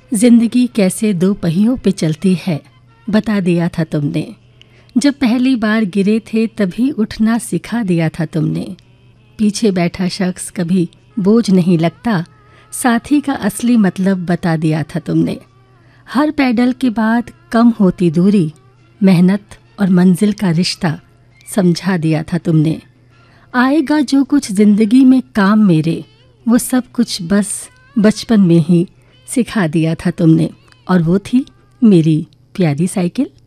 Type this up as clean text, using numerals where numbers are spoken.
जिंदगी कैसे दो पहियों पे चलती है बता दिया था तुमने। जब पहली बार गिरे थे तभी उठना सिखा दिया था तुमने। पीछे बैठा शख्स कभी बोझ नहीं लगता, साथी का असली मतलब बता दिया था तुमने। हर पैडल के बाद कम होती दूरी, मेहनत और मंजिल का रिश्ता समझा दिया था तुमने। आएगा जो कुछ जिंदगी में काम मेरे, वो सब कुछ बस बचपन में ही सिखा दिया था तुमने। और वो थी मेरी प्यारी साइकिल।